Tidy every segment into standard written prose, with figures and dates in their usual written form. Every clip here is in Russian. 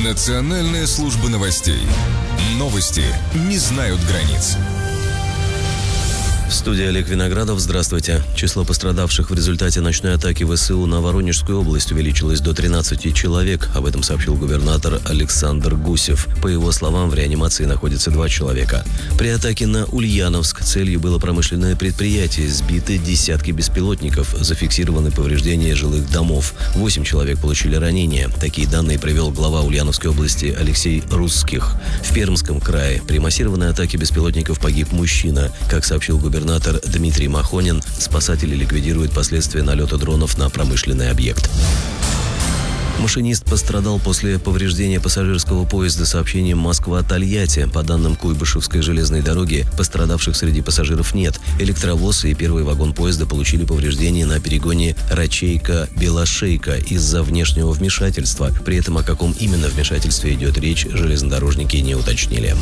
Национальная служба новостей. Новости не знают границ. В студии Олег Виноградов. Здравствуйте. Число пострадавших в результате ночной атаки ВСУ на Воронежскую область увеличилось до 13 человек. Об этом сообщил губернатор Александр Гусев. По его словам, в реанимации находится 2 человека. При атаке на Ульяновск целью было промышленное предприятие. Сбиты десятки беспилотников. Зафиксированы повреждения жилых домов. 8 человек получили ранения. Такие данные привел глава Ульяновской области Алексей Русских. В Пермском крае при массированной атаке беспилотников погиб мужчина. Как сообщил губернатор Дмитрий Махонин, спасатели ликвидируют последствия налета дронов на промышленный объект. Машинист пострадал после повреждения пассажирского поезда сообщением Москва-Тольятти. По данным Куйбышевской железной дороги, пострадавших среди пассажиров нет. Электровоз и первый вагон поезда получили повреждения на перегоне Рачейка-Белошейка из-за внешнего вмешательства. При этом о каком именно вмешательстве идет речь, железнодорожники не уточнили.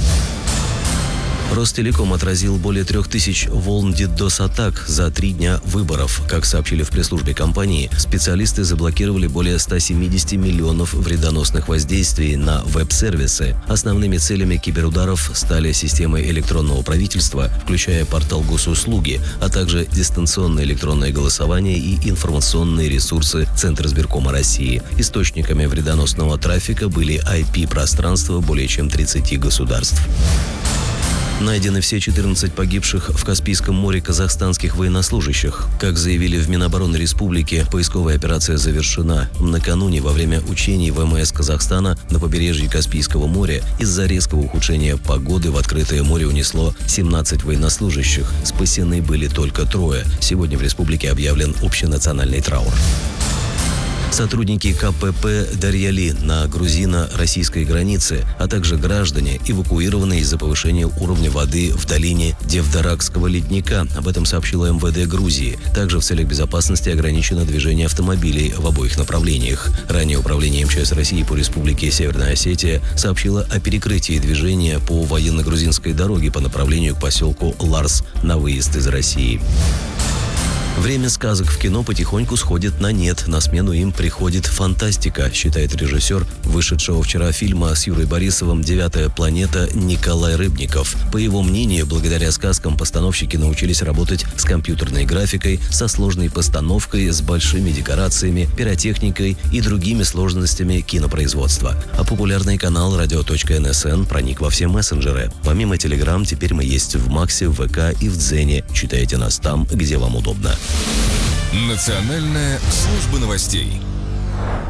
Ростелеком отразил более 3000 волн DDoS-атак за 3 дня выборов. Как сообщили в пресс-службе компании, специалисты заблокировали более 170 миллионов вредоносных воздействий на веб-сервисы. Основными целями киберударов стали системы электронного правительства, включая портал госуслуги, а также дистанционное электронное голосование и информационные ресурсы Центризбиркома России. Источниками вредоносного трафика были IP-пространства более чем 30 государств. Найдены все 14 погибших в Каспийском море казахстанских военнослужащих. Как заявили в Минобороны Республики, поисковая операция завершена. Накануне во время учений ВМС Казахстана на побережье Каспийского моря из-за резкого ухудшения погоды в открытое море унесло 17 военнослужащих. Спасены были только 3. Сегодня в республике объявлен общенациональный траур. Сотрудники КПП Дарьяли на грузино-российской границе, а также граждане, эвакуированы из-за повышения уровня воды в долине Девдаракского ледника. Об этом сообщила МВД Грузии. Также в целях безопасности ограничено движение автомобилей в обоих направлениях. Ранее Управление МЧС России по Республике Северная Осетия сообщило о перекрытии движения по военно-грузинской дороге по направлению к поселку Ларс на выезд из России. Время сказок в кино потихоньку сходит на нет. На смену им приходит фантастика, считает режиссер вышедшего вчера фильма с Юрой Борисовым «Девятая планета» Николай Рыбников. По его мнению, благодаря сказкам постановщики научились работать с компьютерной графикой, со сложной постановкой, с большими декорациями, пиротехникой и другими сложностями кинопроизводства. А популярный канал radio.nsn проник во все мессенджеры. Помимо Telegram, теперь мы есть в Максе, в ВК и в Дзене. Читайте нас там, где вам удобно. Национальная служба новостей.